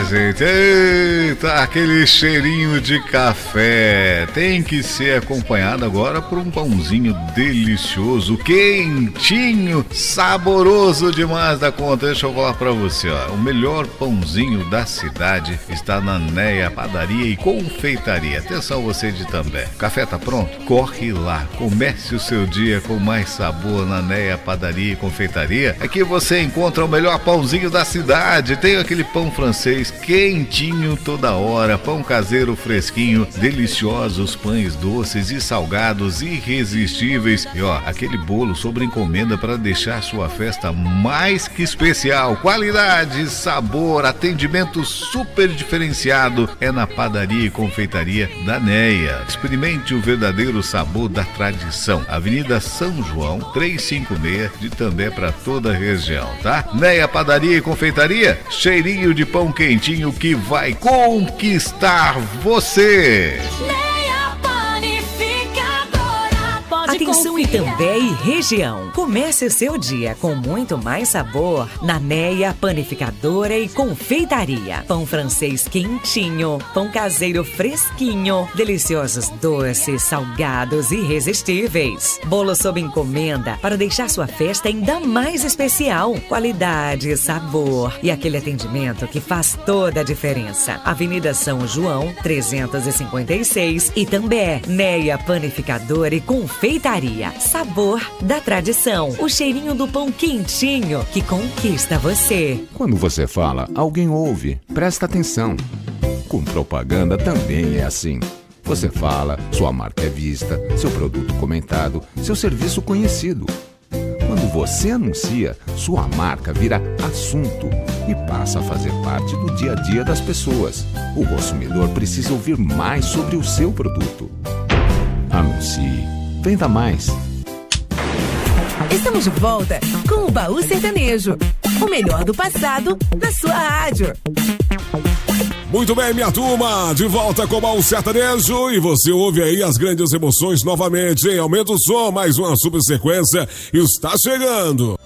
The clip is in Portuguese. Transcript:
gente? Eita, aquele cheirinho de café. Tem que ser acompanhado agora por um pãozinho delicioso, quentinho, saboroso demais da conta. Deixa eu falar pra você, ó. O melhor pãozinho da cidade está na Neia Padaria e Confeitaria. Atenção você de També. Café tá pronto? Corre lá. Comece o seu dia com mais sabor na Neia Padaria e Confeitaria. Aqui você encontra o melhor pãozinho da cidade. Tem aquele pão francês quentinho toda hora, pão caseiro fresquinho, deliciosos pães doces e salgados irresistíveis. E ó, aquele bolo sobre encomenda para deixar sua festa mais que especial. Qualidade, sabor, atendimento super diferenciado é na Padaria e Confeitaria da Neia. Experimente o verdadeiro sabor da tradição. Avenida São João 356, de També para toda a região, tá? Neia Padaria e Confeitaria, cheirinho de pão quentinho que vai conquistar você. Atenção Itambé e região. Comece o seu dia com muito mais sabor na Neia Panificadora e Confeitaria. Pão francês quentinho, pão caseiro fresquinho, deliciosos doces, salgados irresistíveis. Bolo sob encomenda para deixar sua festa ainda mais especial. Qualidade, sabor e aquele atendimento que faz toda a diferença. Avenida São João 356 Itambé. Neia Panificadora e Confeitaria. Sabor da tradição. O cheirinho do pão quentinho que conquista você. Quando você fala, alguém ouve. Presta atenção. Com propaganda também é assim. Você fala, sua marca é vista, seu produto comentado, seu serviço conhecido. Quando você anuncia, sua marca vira assunto e passa a fazer parte do dia a dia das pessoas. O consumidor precisa ouvir mais sobre o seu produto. Anuncie. Venda mais. Estamos de volta com o Baú Sertanejo. O melhor do passado na sua rádio. Muito bem, minha turma, de volta com o Baú Sertanejo. E você ouve aí as grandes emoções novamente, hein? Aumenta o som, mais uma super sequência está chegando.